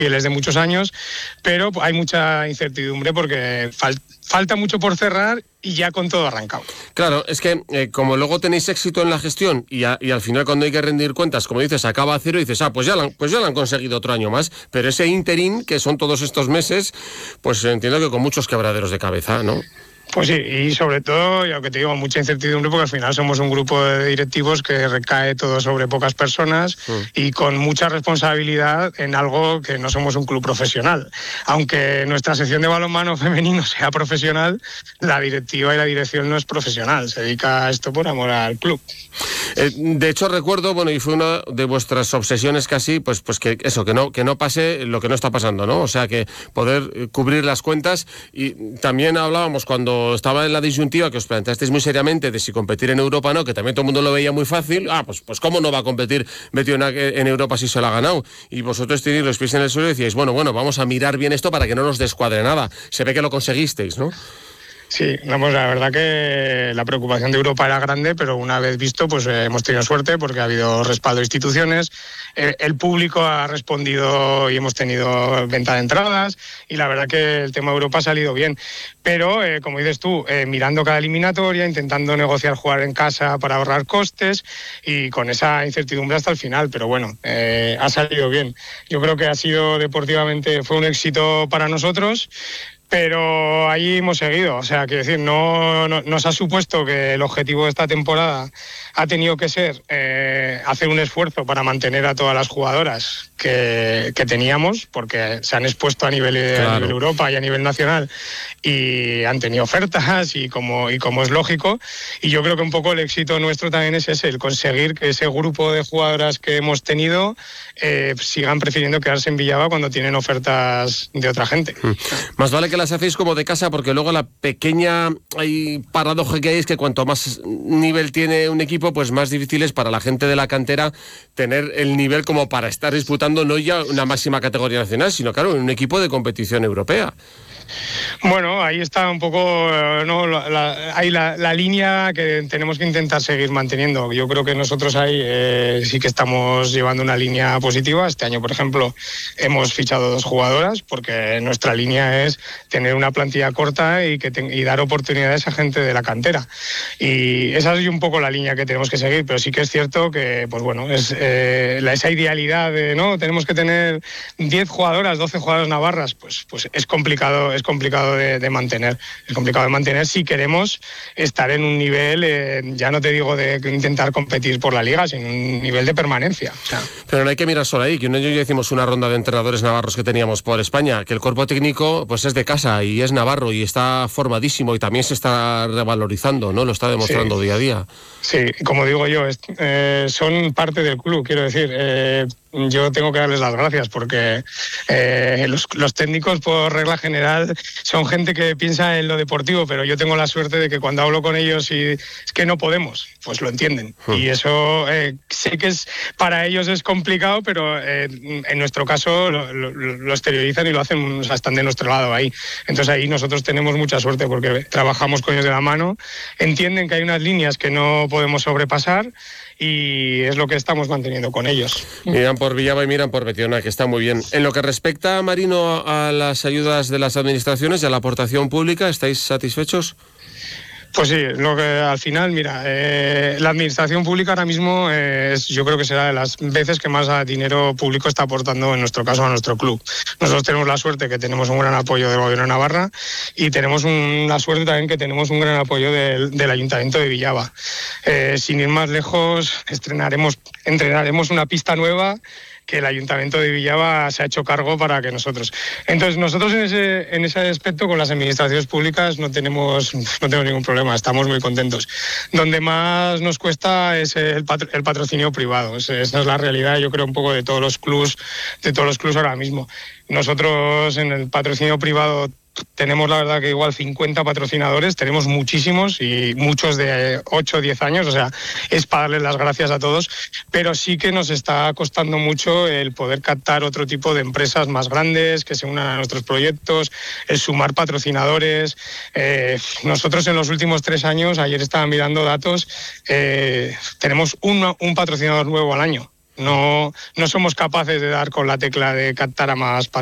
fieles de muchos años, pero hay mucha incertidumbre porque falta mucho por cerrar y ya con todo arrancado. Claro, es que como luego tenéis éxito en la gestión y al final cuando hay que rendir cuentas, como dices, acaba a cero y dices, pues ya lo han conseguido otro año más, pero ese interín, que son todos estos meses, pues entiendo que con muchos quebraderos de cabeza, ¿no? Pues sí, y sobre todo, ya que te digo, mucha incertidumbre porque al final somos un grupo de directivos que recae todo sobre pocas personas y con mucha responsabilidad en algo que no somos un club profesional. Aunque nuestra sección de balonmano femenino sea profesional, la directiva y la dirección no es profesional, se dedica a esto por amor al club. De hecho recuerdo, y fue una de vuestras obsesiones casi, pues que eso, que no pase lo que no está pasando, ¿no? O sea, que poder cubrir las cuentas. Y también hablábamos cuando estaba en la disyuntiva que os planteasteis muy seriamente de si competir en Europa o no, que también todo el mundo lo veía muy fácil. Pues cómo no va a competir Betis en Europa si se lo ha ganado. Y vosotros tenéis los pies en el suelo y decíais, bueno, vamos a mirar bien esto para que no nos descuadre nada. Se ve que lo conseguisteis, ¿no? Sí, vamos, la verdad que la preocupación de Europa era grande, pero una vez visto, pues hemos tenido suerte porque ha habido respaldo de instituciones, el público ha respondido y hemos tenido venta de entradas y la verdad que el tema de Europa ha salido bien. Pero, como dices tú, mirando cada eliminatoria, intentando negociar jugar en casa para ahorrar costes y con esa incertidumbre hasta el final, pero bueno, ha salido bien. Yo creo que ha sido deportivamente, fue un éxito para nosotros. Pero ahí hemos seguido, o sea, quiero decir, no nos ha supuesto que el objetivo de esta temporada ha tenido que ser hacer un esfuerzo para mantener a todas las jugadoras que teníamos, porque se han expuesto a nivel Europa y a nivel nacional y han tenido ofertas y como es lógico, y yo creo que un poco el éxito nuestro también es ese, el conseguir que ese grupo de jugadoras que hemos tenido sigan prefiriendo quedarse en Villava cuando tienen ofertas de otra gente. Más vale que las hacéis como de casa, porque luego la pequeña paradoja que hay es que cuanto más nivel tiene un equipo, pues más difícil es para la gente de la cantera tener el nivel como para estar disputando no ya una máxima categoría nacional, sino claro, en un equipo de competición europea. Bueno, ahí está un poco la línea que tenemos que intentar seguir manteniendo. Yo creo que nosotros ahí sí que estamos llevando una línea positiva. Este año, por ejemplo, hemos fichado 2 jugadoras porque nuestra línea es tener una plantilla corta y dar oportunidades a gente de la cantera. Y esa es un poco la línea que tenemos que seguir, pero sí que es cierto que, pues bueno, es esa idealidad de, ¿no? Tenemos que tener 10 jugadoras, 12 jugadoras navarras, pues es complicado de mantener. Es complicado de mantener si queremos estar en un nivel, ya no te digo de intentar competir por la liga, sino un nivel de permanencia. O sea. Pero no hay que mirar solo ahí, que un año ya hicimos una ronda de entrenadores navarros que teníamos por España, que el cuerpo técnico pues es de casa y es navarro y está formadísimo y también se está revalorizando, ¿no? Lo está demostrando día a día. Sí, como digo yo, son parte del club, quiero decir. Yo tengo que darles las gracias porque los técnicos, por regla general, son gente que piensa en lo deportivo, pero yo tengo la suerte de que cuando hablo con ellos y es que no podemos, pues lo entienden. Y eso sé que para ellos es complicado, pero en nuestro caso lo exteriorizan y lo hacen, o sea, están de nuestro lado ahí. Entonces ahí nosotros tenemos mucha suerte porque trabajamos con ellos de la mano, entienden que hay unas líneas que no podemos sobrepasar y es lo que estamos manteniendo con ellos. Miran por Villava y miran por Betiona, que está muy bien. En lo que respecta, Marino, a las ayudas de las administraciones y a la aportación pública, ¿estáis satisfechos? Pues sí, lo que al final, mira, la administración pública ahora mismo yo creo que será de las veces que más dinero público está aportando, en nuestro caso, a nuestro club. Nosotros tenemos la suerte que tenemos un gran apoyo del Gobierno de Navarra y tenemos la suerte también que tenemos un gran apoyo del Ayuntamiento de Villava. Sin ir más lejos, entrenaremos una pista nueva que el Ayuntamiento de Villava se ha hecho cargo para que nosotros. Entonces, nosotros en ese aspecto con las administraciones públicas no tenemos ningún problema, estamos muy contentos. Donde más nos cuesta es el patrocinio privado. Esa es la realidad, yo creo, un poco de todos los clubs ahora mismo. Nosotros en el patrocinio privado tenemos, la verdad, que igual 50 patrocinadores, tenemos muchísimos y muchos de 8 o 10 años, o sea, es para darles las gracias a todos, pero sí que nos está costando mucho el poder captar otro tipo de empresas más grandes que se unan a nuestros proyectos, el sumar patrocinadores. Nosotros en los últimos 3 años, ayer estaba mirando datos, tenemos un patrocinador nuevo al año. No somos capaces de dar con la tecla de captar a más